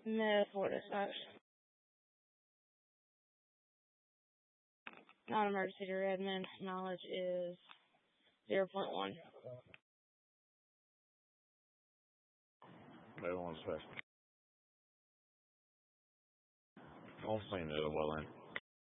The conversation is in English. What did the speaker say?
What is that? Non-emergency to Redmond. Knowledge is 0.1. Wait 1 second. Don't clean it well in.